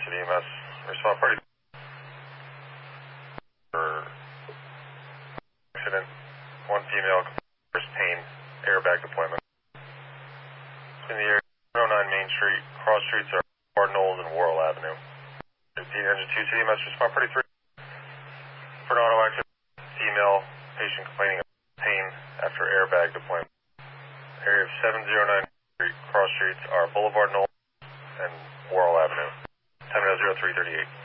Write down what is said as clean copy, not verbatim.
City EMS. Respond party for accident. One female, first pain, airbag deployment. In the area, 109 Main Street, cross streets are Knowles and Worrell Avenue. Engine 2 City EMS, respond party 3. For an auto accident, female patient complaining of pain after airbag deployment. Area of 709 Street, cross streets are Boulevard Knowles and Worrell Avenue. Time now 0338.